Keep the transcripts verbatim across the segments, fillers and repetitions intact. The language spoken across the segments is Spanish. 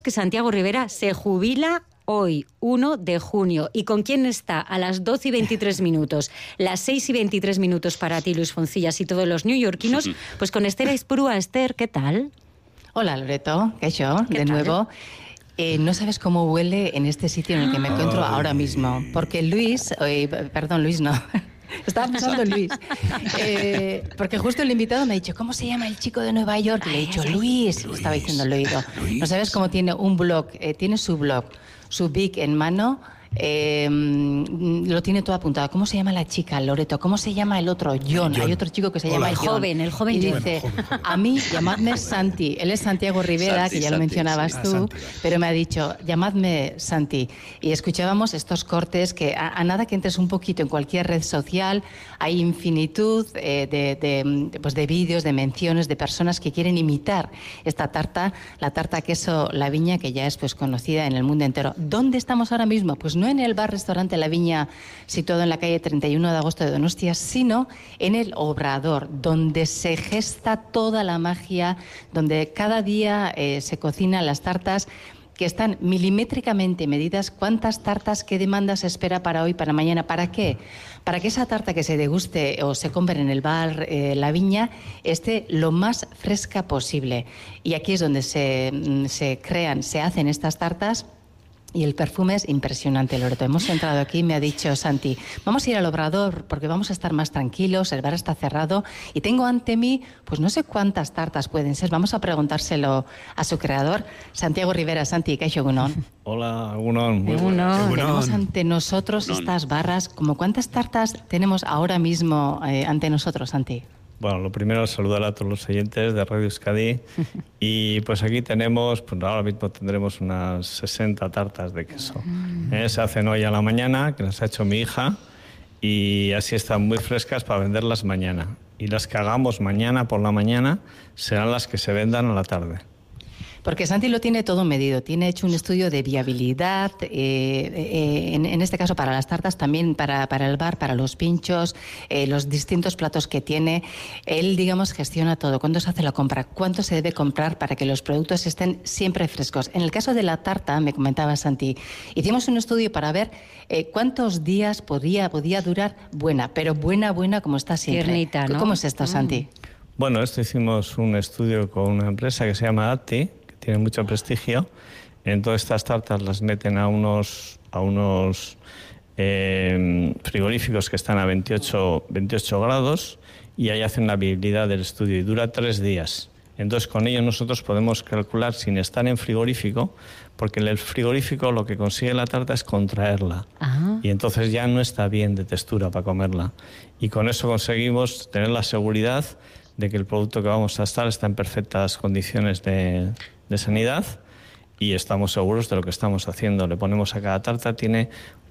Que Santiago Rivera se jubila hoy, uno de junio. ¿Y con quién está? A las doce y veintitrés minutos, las seis y veintitrés minutos para ti, Luis Foncillas, y todos los neoyorquinos, pues con Esther Aizpurua. Esther, ¿qué tal? Hola, Loreto, ¿qué yo? De tal? nuevo. Eh, no sabes cómo huele en este sitio en el que me encuentro Ay. ahora mismo, porque Luis, eh, perdón, Luis no... Estaba pensando en Luis, eh, porque justo el invitado me ha dicho, ¿cómo se llama el chico de Nueva York? Le he dicho, Luis, Luis. Estaba diciendo al oído. No sabes cómo tiene un blog, eh, tiene su blog, su Big en mano, eh, lo tiene todo apuntado. ¿Cómo se llama la chica, Loreto? ¿Cómo se llama el otro? John. John. Hay otro chico que se Hola. llama John. Joven, el joven y John. dice, a mí llamadme Santi. Él es Santiago Rivera, Santi, que ya Santi, lo mencionabas sí. tú, Santi, pero me ha dicho, llamadme Santi. Y escuchábamos estos cortes que a, a nada que entres un poquito en cualquier red social, hay infinitud eh, de, de, pues de vídeos, de menciones, de personas que quieren imitar esta tarta, la tarta queso La Viña, que ya es pues conocida en el mundo entero. ¿Dónde estamos ahora mismo? Pues no en el bar-restaurante La Viña, situado en la calle treinta y uno de agosto de Donostia, sino en el Obrador, donde se gesta toda la magia, donde cada día eh, se cocinan las tartas que están milimétricamente medidas. ¿Cuántas tartas, qué demanda se espera para hoy, para mañana? ¿Para qué? Para que esa tarta que se deguste o se compre en el bar eh, La Viña esté lo más fresca posible. Y aquí es donde se, se crean, se hacen estas tartas. Y el perfume es impresionante, Loreto. Hemos entrado aquí y me ha dicho Santi, vamos a ir al Obrador porque vamos a estar más tranquilos, el bar está cerrado y tengo ante mí, pues no sé cuántas tartas pueden ser. Vamos a preguntárselo a su creador, Santiago Rivera. Santi, ¿kaixo egunon? Hola, egunon. Muy egunon. Tenemos ante nosotros egunon. estas barras. ¿Cómo cuántas tartas tenemos ahora mismo eh, ante nosotros, Santi? Bueno, lo primero es saludar a todos los oyentes de Radio Euskadi y pues aquí tenemos, pues ahora mismo tendremos unas sesenta tartas de queso. ¿Eh? Se hacen hoy a la mañana, que las ha hecho mi hija, y así están muy frescas para venderlas mañana. Y las que hagamos mañana por la mañana serán las que se vendan a la tarde. Porque Santi lo tiene todo medido, tiene hecho un estudio de viabilidad, eh, eh, en, en este caso para las tartas, también para, para el bar, para los pinchos, eh, los distintos platos que tiene. Él, digamos, gestiona todo. ¿Cuándo se hace la compra? ¿Cuánto se debe comprar para que los productos estén siempre frescos? En el caso de la tarta, me comentaba Santi, hicimos un estudio para ver eh, cuántos días podía, podía durar buena, pero buena, buena como está siempre. Tiernita, ¿no? ¿Cómo es esto, Santi? Bueno, esto hicimos un estudio con una empresa que se llama Atti, tiene mucho prestigio. Entonces estas tartas las meten a unos, a unos eh, frigoríficos que están a veintiocho grados y ahí hacen la viabilidad del estudio y dura tres días. Entonces con ello nosotros podemos calcular sin estar en frigorífico, porque en el frigorífico lo que consigue la tarta es contraerla. Ajá. Y entonces ya no está bien de textura para comerla. Y con eso conseguimos tener la seguridad de que el producto que vamos a estar está en perfectas condiciones de... de sanidad y estamos seguros de lo que estamos haciendo. Le ponemos a cada tarta, tiene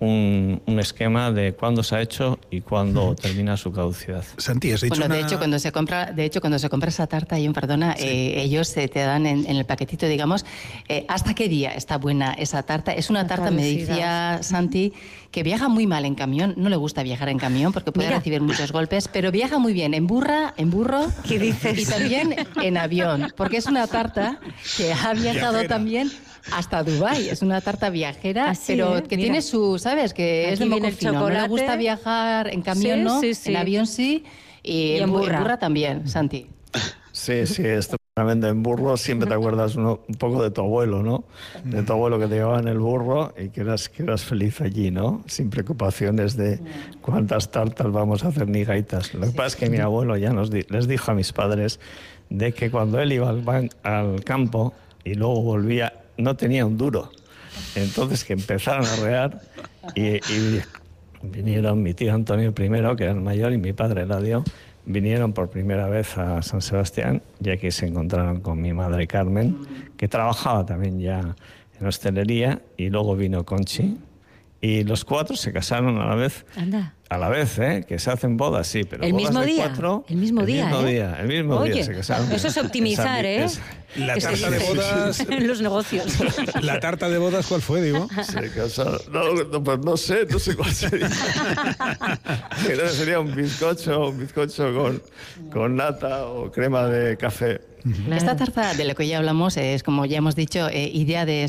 un, un esquema de cuándo se ha hecho y cuándo termina su caducidad. Santi, has dicho bueno, una... de hecho, cuando se compra, de hecho, cuando se compra esa tarta, John, perdona, sí. eh, ellos eh, te dan en, en el paquetito, digamos, eh, ¿hasta qué día está buena esa tarta? Es una tarta, me decía Santi, que viaja muy mal en camión. No le gusta viajar en camión porque puede Mira. recibir muchos golpes, pero viaja muy bien en burra, en burro. ¿Qué dices? Y también en avión, porque es una tarta que ha viajado viajera. también hasta Dubái. Es una tarta viajera, Así, pero ¿eh? que Mira. tiene su, ¿sabes? Que Aquí es de moco fino. No le gusta viajar en camión, sí, ¿no? Sí, sí. En avión sí, y, y en, en, burra. en burra también, Santi. Sí, sí, esto en burro siempre te acuerdas uno, un poco de tu abuelo, ¿no? De tu abuelo que te llevaba en el burro y que eras, que eras feliz allí, ¿no? Sin preocupaciones de cuántas tartas vamos a hacer ni gaitas. Lo que pasa es que mi abuelo ya nos di, les dijo a mis padres de que cuando él iba al, ban, al campo y luego volvía, no tenía un duro. Entonces que empezaron a rear y, y vinieron mi tío Antonio primero, que era el mayor, y mi padre Eladio. Vinieron por primera vez a San Sebastián y aquí se encontraron con mi madre Carmen, que trabajaba también ya en hostelería, y luego vino Conchi y los cuatro se casaron a la vez. Anda. A la vez, ¿eh? Que se hacen bodas, sí, pero el bodas mismo de día, cuatro... El mismo día, El mismo ¿eh? día, el mismo Oye, día se casaron. Eso es optimizar, ¿eh? Es, la tarta de bodas... en los negocios. ¿La tarta de bodas cuál fue, digo? Se casaron... No, no, pues no sé, no sé cuál sería. Creo que sería un bizcocho, un bizcocho con, con nata o crema de café. Claro. Esta tarta de la que ya hablamos es, como ya hemos dicho, eh, idea de